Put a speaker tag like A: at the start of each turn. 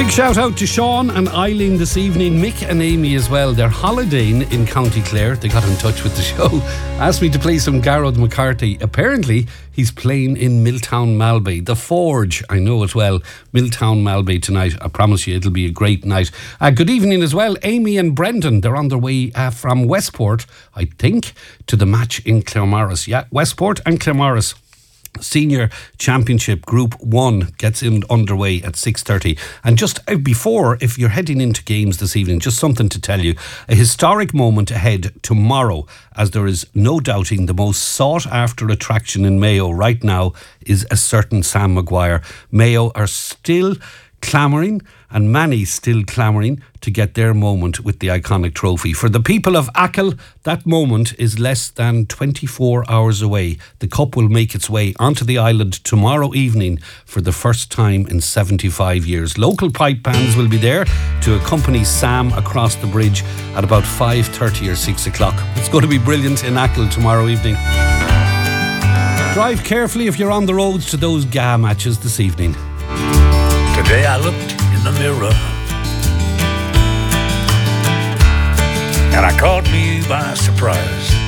A: Big shout out to Sean and Eileen this evening, Mick and Amy as well. They're holidaying in County Clare. They got in touch with the show, asked me to play some Garrod McCarthy. Apparently he's playing in Milltown Malbay, the Forge. I know it well, Milltown Malbay tonight. I promise you it'll be a great night. Good evening as well, Amy and Brendan. They're on their way from Westport, I think, to the match in Claremorris. Yeah, Westport and Claremorris. Senior Championship Group 1 gets underway at 6:30. And just before, if you're heading into games this evening, just something to tell you. A historic moment ahead tomorrow, as there is no doubting the most sought after attraction in Mayo right now is a certain Sam Maguire. Mayo are still clamouring, and many still clamouring to get their moment with the iconic trophy. For the people of Achill, that moment is less than 24 hours away. The cup will make its way onto the island tomorrow evening for the first time in 75 years. Local pipe bands will be there to accompany Sam across the bridge at about 5:30 or 6 o'clock. It's going to be brilliant in Achill tomorrow evening. Drive carefully if you're on the roads to those GA matches this evening.
B: Today I looked in the mirror and I caught me by surprise.